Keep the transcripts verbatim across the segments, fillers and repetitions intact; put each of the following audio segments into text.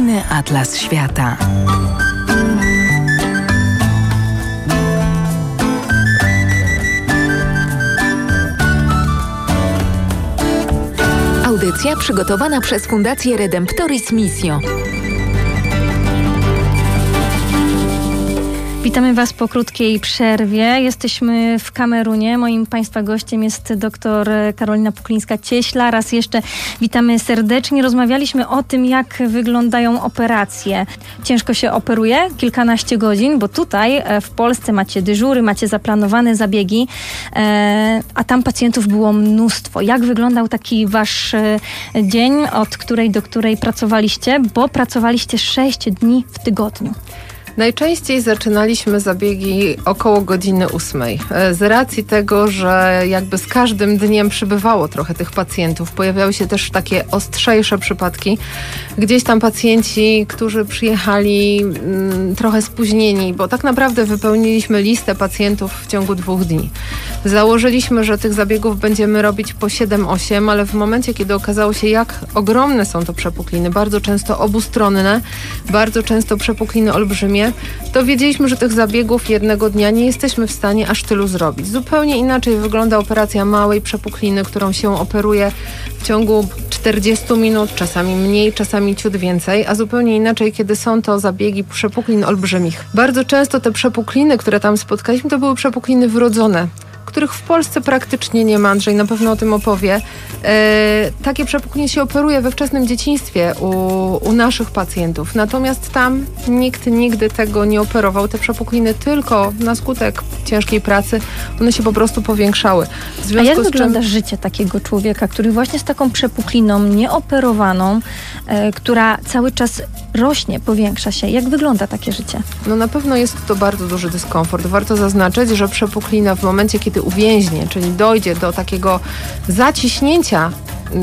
Rodzinny Atlas Świata. Audycja przygotowana przez Fundację Redemptoris Missio. Witamy Was po krótkiej przerwie. Jesteśmy w Kamerunie. Moim Państwa gościem jest dr Karolina Puklińska-Cieśla. Raz jeszcze witamy serdecznie. Rozmawialiśmy o tym, jak wyglądają operacje. Ciężko się operuje, kilkanaście godzin, bo tutaj w Polsce macie dyżury, macie zaplanowane zabiegi, a tam pacjentów było mnóstwo. Jak wyglądał taki Wasz dzień, od której do której pracowaliście? Bo pracowaliście sześć dni w tygodniu. Najczęściej zaczynaliśmy zabiegi około godziny ósmej. Z racji tego, że jakby z każdym dniem przybywało trochę tych pacjentów, pojawiały się też takie ostrzejsze przypadki. Gdzieś tam pacjenci, którzy przyjechali mm, trochę spóźnieni, bo tak naprawdę wypełniliśmy listę pacjentów w ciągu dwóch dni. Założyliśmy, że tych zabiegów będziemy robić po siedem osiem, ale w momencie, kiedy okazało się, jak ogromne są to przepukliny, bardzo często obustronne, bardzo często przepukliny olbrzymie, to wiedzieliśmy, że tych zabiegów jednego dnia nie jesteśmy w stanie aż tylu zrobić. Zupełnie inaczej wygląda operacja małej przepukliny, którą się operuje w ciągu czterdziestu minut, czasami mniej, czasami ciut więcej, a zupełnie inaczej, kiedy są to zabiegi przepuklin olbrzymich. Bardzo często te przepukliny, które tam spotkaliśmy, to były przepukliny wrodzone, których w Polsce praktycznie nie ma. Andrzej na pewno o tym opowie. E, takie przepukliny się operuje we wczesnym dzieciństwie u, u naszych pacjentów. Natomiast tam nikt nigdy tego nie operował. Te przepukliny tylko na skutek ciężkiej pracy, one się po prostu powiększały. W związku A jak z wygląda czym... życie takiego człowieka, który właśnie z taką przepukliną nieoperowaną, e, która cały czas rośnie, powiększa się? Jak wygląda takie życie? No na pewno jest to bardzo duży dyskomfort. Warto zaznaczyć, że przepuklina w momencie, kiedy uwięźnie, czyli dojdzie do takiego zaciśnięcia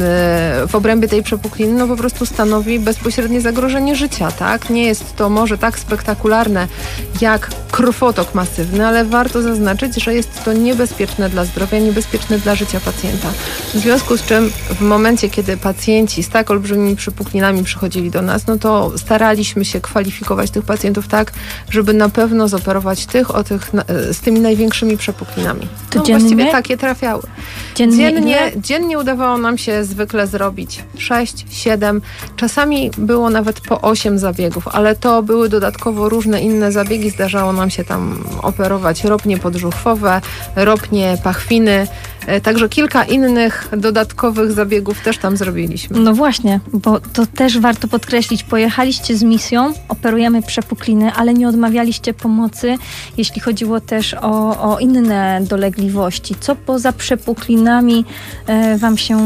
w obrębie tej przepukliny, no po prostu stanowi bezpośrednie zagrożenie życia, tak? Nie jest to może tak spektakularne jak krwotok masywny, ale warto zaznaczyć, że jest to niebezpieczne dla zdrowia, niebezpieczne dla życia pacjenta. W związku z czym w momencie, kiedy pacjenci z tak olbrzymimi przepuklinami przychodzili do nas, no to staraliśmy się kwalifikować tych pacjentów tak, żeby na pewno zoperować tych, o tych z tymi największymi przepuklinami. To no dziennie? właściwie takie trafiały. Dziennie, dziennie, dziennie udawało nam się zwykle zrobić sześć, siedem, czasami było nawet po osiem zabiegów, ale to były dodatkowo różne inne zabiegi. Zdarzało nam się tam operować ropnie podżuchwowe, ropnie pachwiny, także kilka innych dodatkowych zabiegów też tam zrobiliśmy. No właśnie, bo to też warto podkreślić. Pojechaliście z misją, operujemy przepukliny, ale nie odmawialiście pomocy, jeśli chodziło też o, o inne dolegliwości. Co poza przepuklinami e, wam się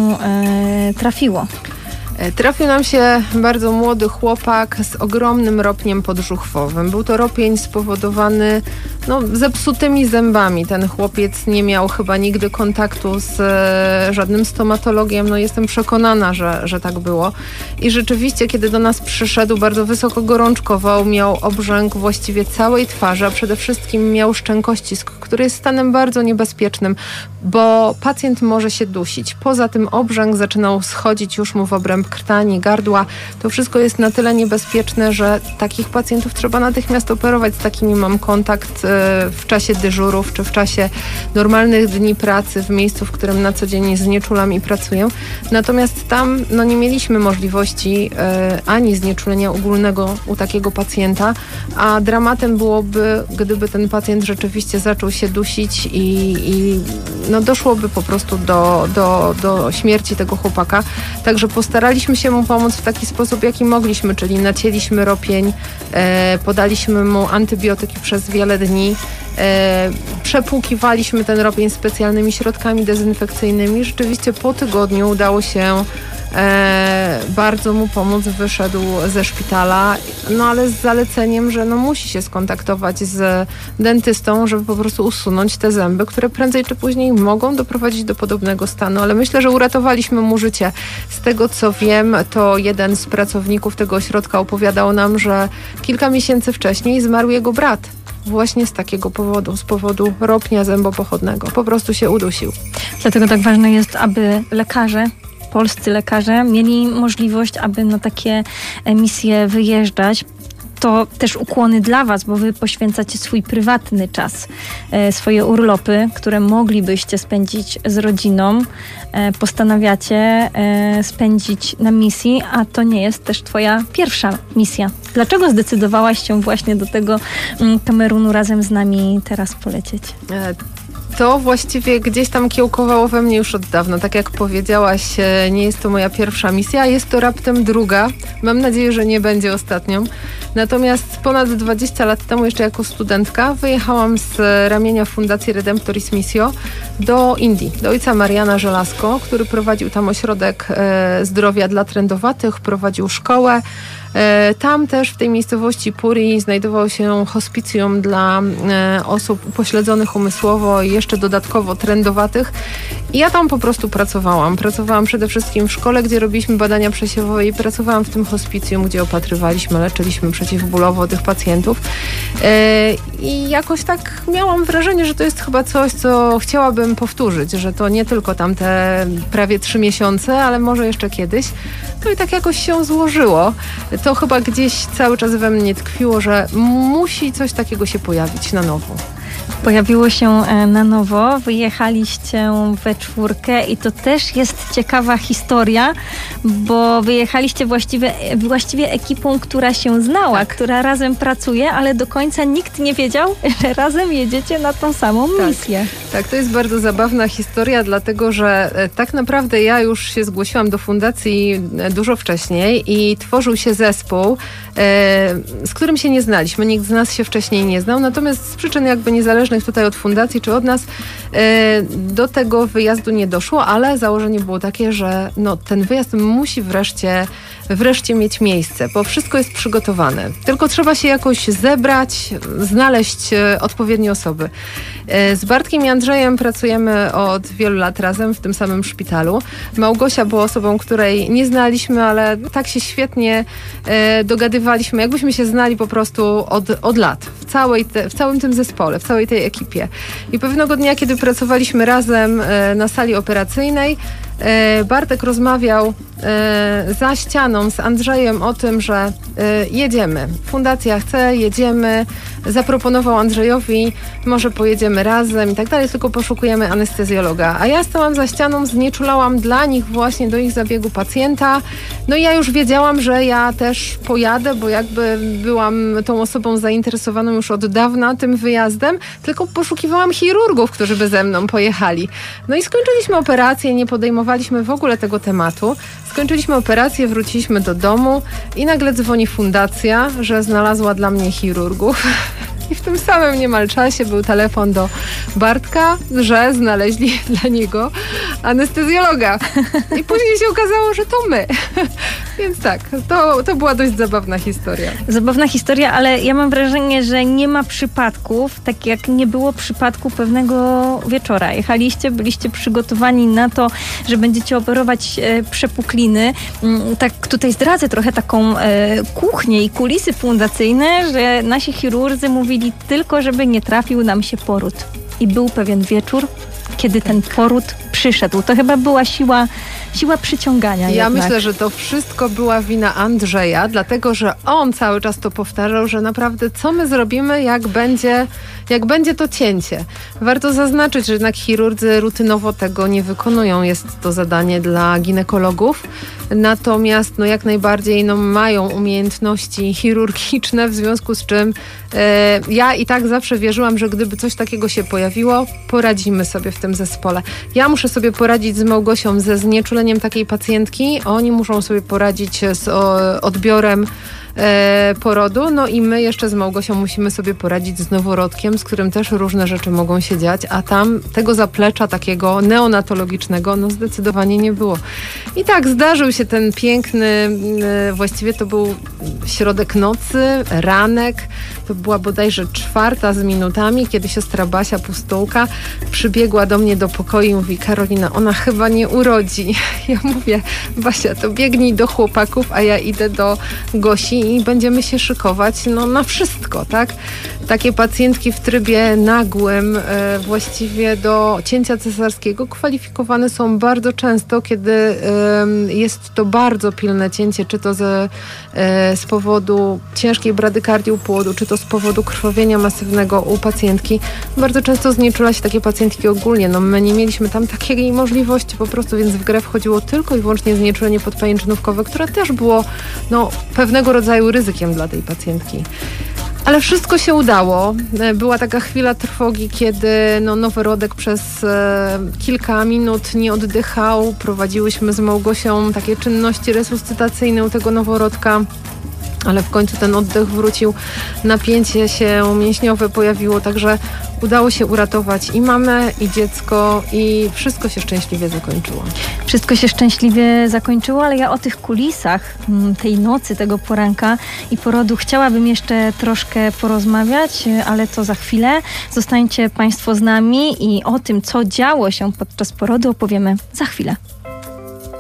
e, trafiło? Trafił nam się bardzo młody chłopak z ogromnym ropniem podżuchwowym. Był to ropień spowodowany no, zepsutymi zębami. Ten chłopiec nie miał chyba nigdy kontaktu z e, żadnym stomatologiem. No, jestem przekonana, że, że tak było. I rzeczywiście, kiedy do nas przyszedł, bardzo wysoko gorączkował, miał obrzęk właściwie całej twarzy, a przede wszystkim miał szczękościsk, który jest stanem bardzo niebezpiecznym, bo pacjent może się dusić. Poza tym obrzęk zaczynał schodzić już mu w obręb krtani, gardła. To wszystko jest na tyle niebezpieczne, że takich pacjentów trzeba natychmiast operować. Z takimi mam kontakt w czasie dyżurów, czy w czasie normalnych dni pracy w miejscu, w którym na co dzień znieczulam i pracuję. Natomiast tam no, nie mieliśmy możliwości e, ani znieczulenia ogólnego u takiego pacjenta, a dramatem byłoby, gdyby ten pacjent rzeczywiście zaczął się dusić i, i no, doszłoby po prostu do, do, do śmierci tego chłopaka. Także postaraliśmy się mu pomóc w taki sposób, jaki mogliśmy, czyli nacięliśmy ropień, e, podaliśmy mu antybiotyki przez wiele dni, e, przepłukiwaliśmy ten ropień specjalnymi środkami dezynfekcyjnymi. Rzeczywiście po tygodniu udało się e, bardzo mu pomóc, wyszedł ze szpitala, no ale z zaleceniem, że no musi się skontaktować z dentystą, żeby po prostu usunąć te zęby, które prędzej czy później mogą doprowadzić do podobnego stanu, ale myślę, że uratowaliśmy mu życie. Z tego co wiem, to jeden z pracowników tego ośrodka opowiadał nam, że kilka miesięcy wcześniej zmarł jego brat. Właśnie z takiego powodu, z powodu ropnia zębopochodnego. Po prostu się udusił. Dlatego tak ważne jest, aby lekarze polscy lekarze mieli możliwość, aby na takie misje wyjeżdżać. To też ukłony dla was, bo wy poświęcacie swój prywatny czas, e, swoje urlopy, które moglibyście spędzić z rodziną, e, postanawiacie e, spędzić na misji, a to nie jest też twoja pierwsza misja. Dlaczego zdecydowałaś się właśnie do tego mm, Kamerunu razem z nami teraz polecieć? E- To właściwie gdzieś tam kiełkowało we mnie już od dawna. Tak jak powiedziałaś, nie jest to moja pierwsza misja, jest to raptem druga. Mam nadzieję, że nie będzie ostatnią. Natomiast ponad dwadzieścia lat temu, jeszcze jako studentka, wyjechałam z ramienia Fundacji Redemptoris Missio do Indii, do ojca Mariana Żelazko, który prowadził tam ośrodek e, zdrowia dla trędowatych, prowadził szkołę. Tam też w tej miejscowości Puri znajdowało się hospicjum dla e, osób upośledzonych umysłowo i jeszcze dodatkowo trędowatych. I ja tam po prostu pracowałam. Pracowałam przede wszystkim w szkole, gdzie robiliśmy badania przesiewowe i pracowałam w tym hospicjum, gdzie opatrywaliśmy, leczyliśmy przeciwbólowo tych pacjentów. E, I jakoś tak miałam wrażenie, że to jest chyba coś, co chciałabym powtórzyć, że to nie tylko tamte prawie trzy miesiące, ale może jeszcze kiedyś. No i tak jakoś się złożyło. To chyba gdzieś cały czas we mnie tkwiło, że musi coś takiego się pojawić na nowo. Pojawiło się na nowo, wyjechaliście we czwórkę i to też jest ciekawa historia, bo wyjechaliście właściwie, właściwie ekipą, która się znała, tak. która razem pracuje, ale do końca nikt nie wiedział, że razem jedziecie na tą samą tak. misję. Tak, to jest bardzo zabawna historia, dlatego że tak naprawdę ja już się zgłosiłam do fundacji dużo wcześniej i tworzył się zespół, z którym się nie znaliśmy. Nikt z nas się wcześniej nie znał, natomiast z przyczyn jakby niezależnych tutaj od fundacji czy od nas do tego wyjazdu nie doszło, ale założenie było takie, że no, ten wyjazd musi wreszcie, wreszcie mieć miejsce, bo wszystko jest przygotowane. Tylko trzeba się jakoś zebrać, znaleźć odpowiednie osoby. Z Bartkiem i Andrzejem pracujemy od wielu lat razem w tym samym szpitalu. Małgosia była osobą, której nie znaliśmy, ale tak się świetnie dogadywaliśmy, jakbyśmy się znali po prostu od, od lat. W, całej te, w całym tym zespole, w całej tej ekipie. I pewnego dnia, kiedy pracowaliśmy razem na sali operacyjnej, Bartek rozmawiał za ścianą z Andrzejem o tym, że jedziemy. Fundacja chce, jedziemy. Zaproponował Andrzejowi, może pojedziemy razem i tak dalej, tylko poszukujemy anestezjologa. A ja stałam za ścianą, znieczulałam dla nich właśnie do ich zabiegu pacjenta. No i ja już wiedziałam, że ja też pojadę, bo jakby byłam tą osobą zainteresowaną już od dawna tym wyjazdem, tylko poszukiwałam chirurgów, którzy by ze mną pojechali. No i skończyliśmy operację, nie podejmowaliśmy w ogóle tego tematu. Skończyliśmy operację, wróciliśmy do domu i nagle dzwoni fundacja, że znalazła dla mnie chirurgów. I w tym samym niemal czasie był telefon do Bartka, że znaleźli dla niego anestezjologa. I później się okazało, że to my. Więc tak, to, to była dość zabawna historia. Zabawna historia, ale ja mam wrażenie, że nie ma przypadków, tak jak nie było przypadku pewnego wieczora. Jechaliście, byliście przygotowani na to, że będziecie operować e, przepukliny. Tak tutaj zdradzę trochę taką e, kuchnię i kulisy fundacyjne, że nasi chirurdzy mówili tylko, żeby nie trafił nam się poród. I był pewien wieczór, kiedy ten poród przyszedł. To chyba była siła, siła przyciągania. Ja jednak. myślę, że to wszystko była wina Andrzeja, dlatego, że on cały czas to powtarzał, że naprawdę co my zrobimy, jak będzie, jak będzie to cięcie. Warto zaznaczyć, że jednak chirurdzy rutynowo tego nie wykonują. Jest to zadanie dla ginekologów. Natomiast no, jak najbardziej no, mają umiejętności chirurgiczne, w związku z czym e, ja i tak zawsze wierzyłam, że gdyby coś takiego się pojawiło, poradzimy sobie w tym zespole. Ja muszę sobie poradzić z Małgosią ze znieczuleniem takiej pacjentki, oni muszą sobie poradzić z o, odbiorem E, porodu, no i my jeszcze z Małgosią musimy sobie poradzić z noworodkiem, z którym też różne rzeczy mogą się dziać, a tam tego zaplecza takiego neonatologicznego no zdecydowanie nie było. I tak zdarzył się ten piękny, e, właściwie to był środek nocy, ranek, to była bodajże czwarta z minutami, kiedy siostra Basia Pustułka przybiegła do mnie do pokoju i mówi: Karolina, ona chyba nie urodzi. Ja mówię: Basia, to biegnij do chłopaków, a ja idę do Gosi i, i będziemy się szykować no, na wszystko, tak? Takie pacjentki w trybie nagłym e, właściwie do cięcia cesarskiego kwalifikowane są bardzo często, kiedy e, jest to bardzo pilne cięcie, czy to ze, e, z powodu ciężkiej bradykardii u płodu, czy to z powodu krwawienia masywnego u pacjentki. Bardzo często znieczula się takie pacjentki ogólnie. No, my nie mieliśmy tam takiej możliwości po prostu, więc w grę wchodziło tylko i wyłącznie znieczulenie podpajęczynówkowe, które też było no, pewnego rodzaju ryzykiem dla tej pacjentki. Ale wszystko się udało. Była taka chwila trwogi, kiedy no, noworodek przez e, kilka minut nie oddychał. Prowadziłyśmy z Małgosią takie czynności resuscytacyjne u tego noworodka. Ale w końcu ten oddech wrócił, napięcie się mięśniowe pojawiło, także udało się uratować i mamę, i dziecko, i wszystko się szczęśliwie zakończyło. Wszystko się szczęśliwie zakończyło, ale ja o tych kulisach tej nocy, tego poranka i porodu chciałabym jeszcze troszkę porozmawiać, ale to za chwilę. Zostańcie Państwo z nami i o tym, co działo się podczas porodu, opowiemy za chwilę.